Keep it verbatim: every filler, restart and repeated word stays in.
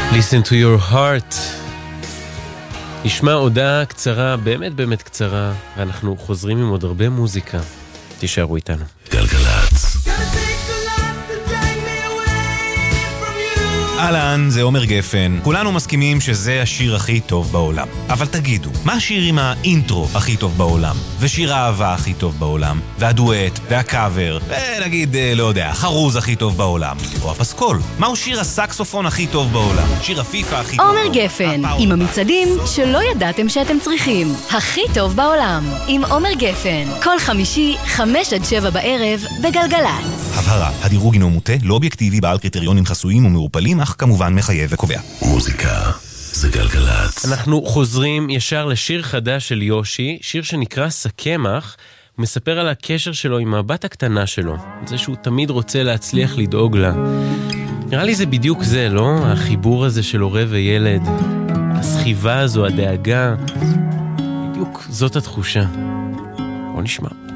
Listen to your heart. נשמע הודעה קצרה, באמת באמת קצרה, ואנחנו חוזרים עם עוד הרבה מוזיקה. תישארו איתנו. גלגלצ. אהלן, זה עומר גפן. כולנו מסכימים שזה השיר הכי טוב בעולם. אבל תגידו, מה השיר עם האינטרו הכי טוב בעולם? ושיר האהבה הכי טוב בעולם? והדואט, והקאבר, ונגיד, לא יודע, חרוז הכי טוב בעולם? או הפסקול? מהו שיר הסקסופון הכי טוב בעולם? שיר הפיפה הכי טוב בעולם? עומר גפן, עם המצעדים שלא ידעתם שאתם צריכים. הכי טוב בעולם, עם עומר גפן. כל חמישי, חמש עד שבע בערב, בגלגלצ. הבהרה, הדירוג הינו מוטה, לא אובייקטיבי, בעל קריטריונים חסויים ומעורפלים, אך כמובן מחייב וקובע. מוזיקה זה גלגלצ. אנחנו חוזרים ישר לשיר חדש של יושי, שיר שנקרא סקמח. הוא מספר על הקשר שלו עם הבת הקטנה שלו, זה שהוא תמיד רוצה להצליח לדאוג לה. נראה לי זה בדיוק זה, לא? החיבור הזה של הורה וילד, הסחיבה הזו, הדאגה, בדיוק זאת התחושה. בוא נשמע.